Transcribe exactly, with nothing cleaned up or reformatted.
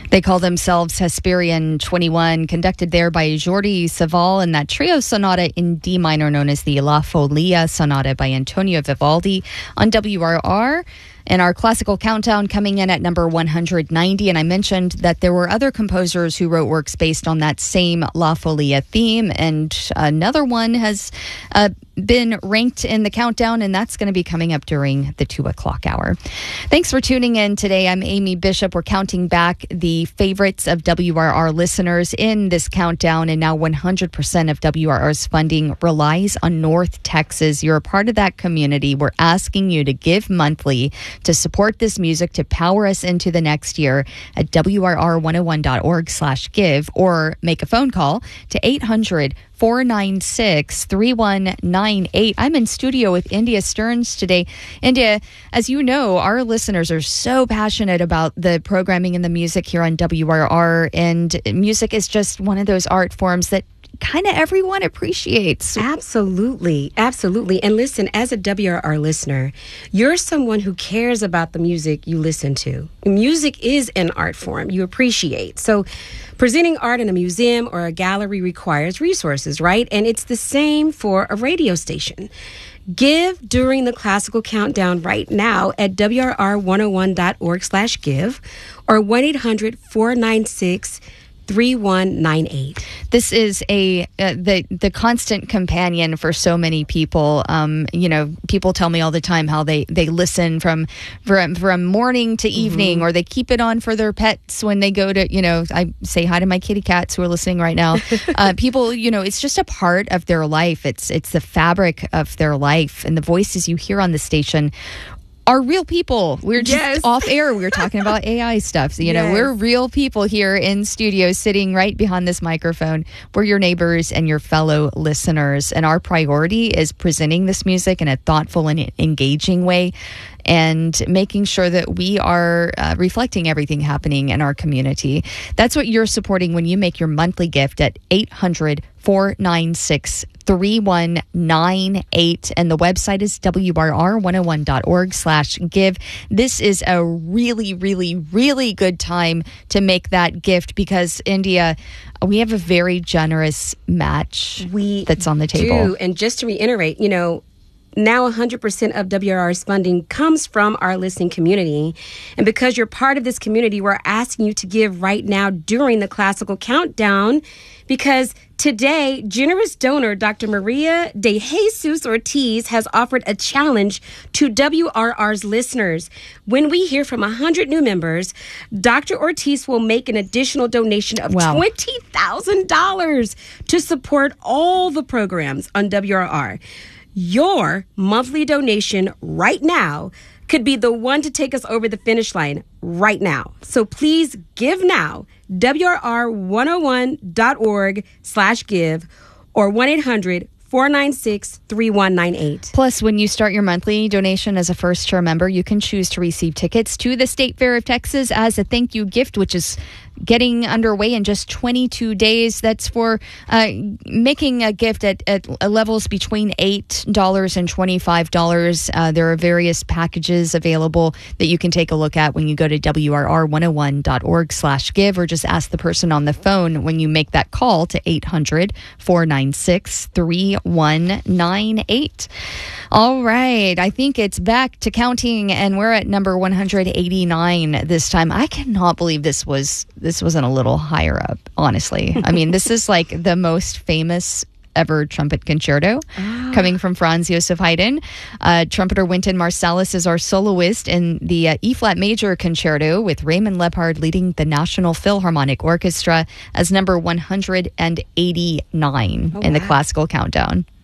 They call themselves Hesperian twenty-one, conducted there by Jordi Savall, and that trio sonata in D minor known as the La Folia Sonata by Antonio Vivaldi on W R R. And our classical countdown coming in at number one hundred ninety. And I mentioned that there were other composers who wrote works based on that same La Folia theme. And another one has uh, been ranked in the countdown, and that's going to be coming up during the two o'clock hour. Thanks for tuning in today. I'm Amy Bishop. We're counting back the favorites of W R R listeners in this countdown. And now one hundred percent of W R R's funding relies on North Texas. You're a part of that community. We're asking you to give monthly to support this music, to power us into the next year at W R R one oh one dot org slash give, or make a phone call to eight hundred, four nine six, three one nine eight. I'm in studio with India Stearns today. India, as you know, our listeners are so passionate about the programming and the music here on W R R, and music is just one of those art forms that kind of everyone appreciates. Absolutely. Absolutely. And listen, as a W R R listener, you're someone who cares about the music you listen to. Music is an art form you appreciate. So presenting art in a museum or a gallery requires resources, right? And it's the same for a radio station. Give during the classical countdown right now at W R R one oh one dot org slash give or one eight hundred, four nine six, three one nine eight. This is a uh, the the constant companion for so many people. Um, you know, people tell me all the time how they, they listen from from from morning to evening, mm-hmm. or they keep it on for their pets when they go to. You know, I say hi to my kitty cats who are listening right now. uh, people, you know, it's just a part of their life. It's it's the fabric of their life, and the voices you hear on the station are real people. We're just yes. off air. We were talking about A I stuff. So, you know, yes. we're real people here in studio sitting right behind this microphone. We're your neighbors and your fellow listeners. And our priority is presenting this music in a thoughtful and engaging way and making sure that we are uh, reflecting everything happening in our community. That's what you're supporting when you make your monthly gift at eight hundred, four nine six, three one nine eight. And the website is W R R one oh one dot org slash give. This is a really, really, really good time to make that gift because, India, we have a very generous match we that's on the table. Do. And just to reiterate, you know, now one hundred percent of W R R's funding comes from our listening community. And because you're part of this community, we're asking you to give right now during the classical countdown because today, generous donor Doctor Maria de Jesus Ortiz has offered a challenge to W R R's listeners. When we hear from one hundred new members, Doctor Ortiz will make an additional donation of wow. twenty thousand dollars to support all the programs on W R R. Your monthly donation right now could be the one to take us over the finish line right now. So please give now, W R R one oh one dot org slash give or one eight hundred, four nine six, three one nine eight. Plus, when you start your monthly donation as a first-year member, you can choose to receive tickets to the State Fair of Texas as a thank you gift, which is getting underway in just twenty-two days. That's for uh, making a gift at, at levels between eight dollars and twenty-five dollars. Uh, there are various packages available that you can take a look at when you go to W R R one oh one dot org slash give or just ask the person on the phone when you make that call to eight hundred, four nine six, three one nine eight. All right. I think it's back to counting, and we're at number one hundred eighty-nine this time. I cannot believe this was this wasn't a little higher up, honestly. I mean, this is like the most famous ever trumpet concerto oh. coming from Franz Josef Haydn. Uh, trumpeter Wynton Marsalis is our soloist in the uh, E-flat major concerto with Raymond Leppard leading the National Philharmonic Orchestra as number one hundred eighty-nine oh, in wow. the classical countdown.